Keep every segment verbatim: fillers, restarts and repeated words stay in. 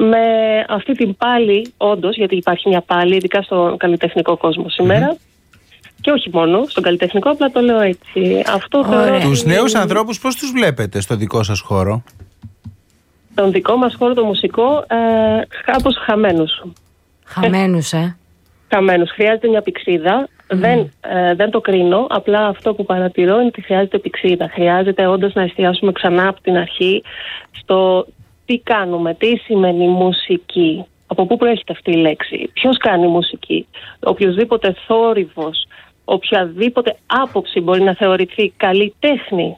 με αυτή την πάλη, όντως, γιατί υπάρχει μια πάλη, ειδικά στον καλλιτεχνικό κόσμο σήμερα. Mm-hmm. Και όχι μόνο, στον καλλιτεχνικό, απλά το λέω έτσι. Αυτό θεωρώ... Τους νέους ανθρώπους πώς τους βλέπετε στο δικό σας χώρο? Τον δικό μας χώρο, το μουσικό, ε, κάπως χαμένους. Χαμένους, ε. Χαμένους. Χρειάζεται μια πηξίδα. Mm. Δεν, ε, δεν το κρίνω. Απλά αυτό που παρατηρώ είναι ότι χρειάζεται πηξίδα. Χρειάζεται όντως να εστιάσουμε ξανά από την αρχή στο τι κάνουμε, τι σημαίνει μουσική. Από πού προέρχεται αυτή η λέξη. Ποιος κάνει μουσική. Οποιοσδήποτε θόρυβος, οποιαδήποτε άποψη μπορεί να θεωρηθεί καλή τέχνη.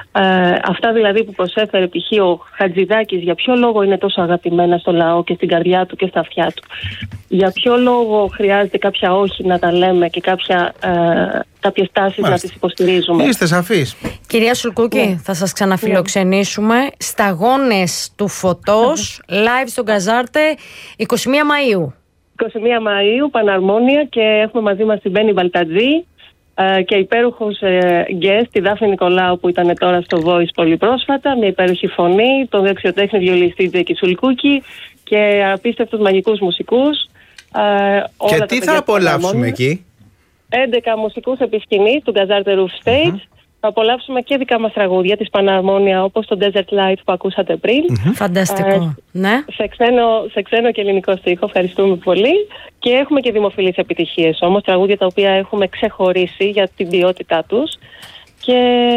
Ε, αυτά δηλαδή που προσέφερε π.χ. ο Χατζηδάκης, για ποιο λόγο είναι τόσο αγαπημένα στο λαό και στην καρδιά του και στα αυτιά του. Για ποιο λόγο χρειάζεται κάποια όχι να τα λέμε και κάποια, ε, κάποιες τάσεις να τις υποστηρίζουμε. Είστε σαφείς. Κυρία Σουλκούκη, ναι. θα σας ξαναφιλοξενήσουμε ναι. Σταγόνες του Φωτός, live στον Καζάρτε, εικοστή πρώτη Μαΐου. εικοστή πρώτη Μαΐου, Παναρμόνια, και έχουμε μαζί μας την Μπέννη Βαλτατζή ε, και υπέροχους ε, guest, τη Δάφνη Νικολάου που ήταν τώρα στο Voice πολύ πρόσφατα, μια υπέροχη φωνή, τον δεξιοτέχνη βιολιστή Τζέκη Σουλκούκη και απίστευτους μαγικούς μουσικούς. Ε, και όλα τι θα απολαύσουμε εκεί? έντεκα μουσικούς επί σκηνής του Gazarte Roof Stage. Mm-hmm. Θα απολαύσουμε και δικά μας τραγούδια της Παναρμόνια, όπως το Desert Light που ακούσατε πριν. Mm-hmm. Φανταστικό, ε, ναι. Σε ξένο, σε ξένο και ελληνικό στίχο, ευχαριστούμε πολύ. Και έχουμε και δημοφιλείς επιτυχίες όμως, τραγούδια τα οποία έχουμε ξεχωρίσει για την ποιότητά τους. Και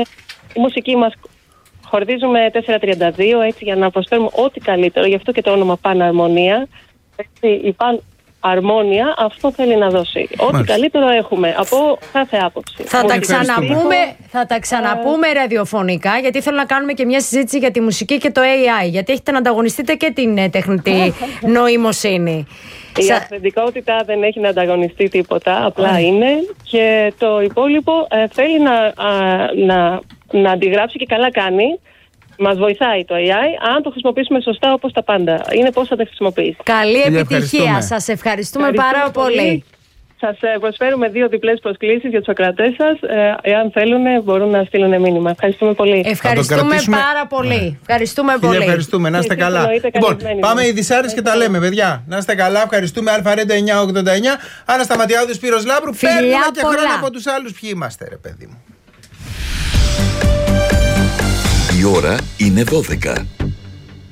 η μουσική μας χορδίζουμε τετρακόσια τριάντα δύο, έτσι, για να προσφέρουμε ό,τι καλύτερο, γι' αυτό και το όνομα Παναρμονία. Έτσι, η Παν Αρμόνια αυτό θέλει να δώσει. Ό,τι καλύτερο έχουμε από κάθε άποψη. Θα τα ξαναπούμε, θα τα ξαναπούμε ραδιοφωνικά, γιατί θέλω να κάνουμε και μια συζήτηση για τη μουσική και το έι άι. Γιατί έχετε να ανταγωνιστείτε και την τεχνητή νοημοσύνη. Η αυθεντικότητα δεν έχει να ανταγωνιστεί τίποτα, απλά είναι. Και το υπόλοιπο ε, θέλει να, α, να, να αντιγράψει και καλά κάνει. Μας βοηθάει το έι άι, αν το χρησιμοποιήσουμε σωστά, όπως τα πάντα. Είναι πώς θα τα χρησιμοποιήσει. Καλή επιτυχία. Σας ευχαριστούμε, ευχαριστούμε πάρα πολύ. πολύ. Σας προσφέρουμε δύο διπλές προσκλήσεις για τους ακροατές σας. Ε, εάν θέλουν, μπορούν να στείλουν μήνυμα. Ευχαριστούμε πολύ. Ευχαριστούμε πάρα πολύ. Ναι. Ευχαριστούμε πολύ. Ευχαριστούμε. Να είστε καλά. Λοιπόν, πάμε Ειδησάρες και τα λέμε, παιδιά. Να είστε καλά. Ευχαριστούμε. Αλφαρέντα εννιά ογδόντα εννιά. Άννα Σταματιάδου, Σπύρος Λάμπρου. Παίρνουμε και χρόνια από τους άλλους. Ποιοι είμαστε, ρε παιδί μου. Η ώρα είναι δώδεκα.